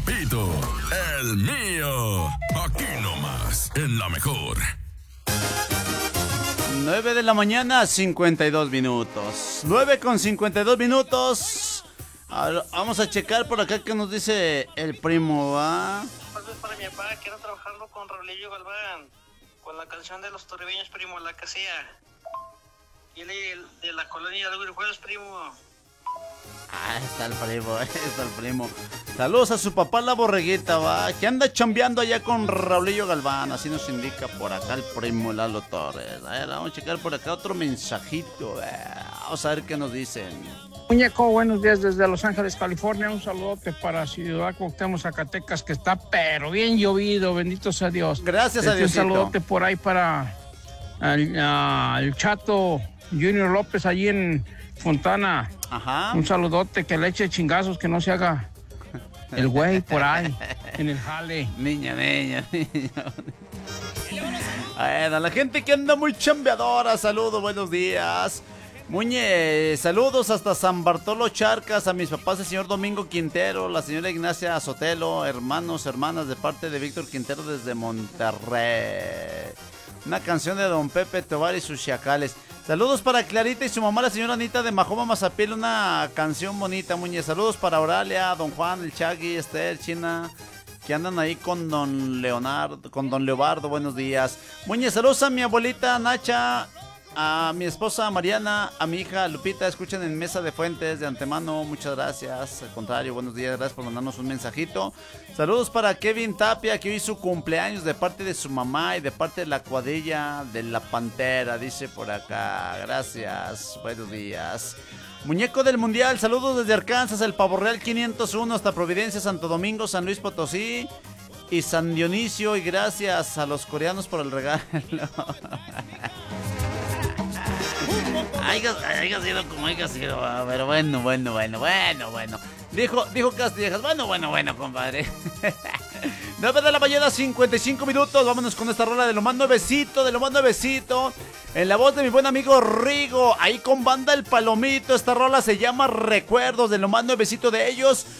favorito, el mío. Aquí nomás, en la mejor. 9 de la mañana, 52 minutos. 9 con 52 minutos. Ahora, vamos a checar por acá qué nos dice el primo, ¿va? Pues para mi papá, quiero trabajarlo con Raulillo Galván, con la canción de los torrebeños, primo, la que sea. Y él de la colonia de Guirijuelos, primo. Ah, está el primo, está el primo. Saludos a su papá la borreguita, va, que anda chambeando allá con Raulillo Galván, así nos indica por acá el primo Lalo Torres. A ver, vamos a checar por acá otro mensajito, vamos a ver qué nos dicen. Muñeco, buenos días desde Los Ángeles, California. Un saludote para Ciudad Cuauhtémoc, Zacatecas, que está pero bien llovido, bendito sea Dios. Gracias a Dios. Un saludote por ahí para el Chato Junior López allí en Fontana. Ajá. Un saludote, que le eche chingazos, que no se haga el güey por ahí, en el jale. Niña. Bueno, a la gente que anda muy chambeadora, saludos, buenos días. Muñe, saludos hasta San Bartolo Charcas, a mis papás, el señor Domingo Quintero, la señora Ignacia Sotelo, hermanos, hermanas, de parte de Víctor Quintero desde Monterrey. Una canción de Don Pepe Tobar y sus chacales. Saludos para Clarita y su mamá, la señora Anita de Majoma Mazapiel, una canción bonita, Muñe. Saludos para Oralia, Don Juan, el Chagui, Esther, China, que andan ahí con Don Leobardo, buenos días. Muñe, saludos a mi abuelita Nacha, a mi esposa Mariana, a mi hija Lupita, escuchen en Mesa de Fuentes, de antemano, muchas gracias. Al contrario, buenos días, gracias por mandarnos un mensajito. Saludos para Kevin Tapia, que hoy su cumpleaños, de parte de su mamá y de parte de la cuadrilla de la Pantera, dice por acá. Gracias, buenos días. Muñeco del Mundial, saludos desde Arkansas, el Pavo Real 501 hasta Providencia, Santo Domingo, San Luis Potosí y San Dionisio, y gracias a los coreanos por el regalo. Haya sido como haya sido, pero bueno. Dijo Castillejas, bueno, compadre. 9 de la mañana, 55 minutos. Vámonos con esta rola de lo más nuevecito, en la voz de mi buen amigo Rigo, ahí con banda El Palomito. Esta rola se llama Recuerdos, de lo más nuevecito de ellos.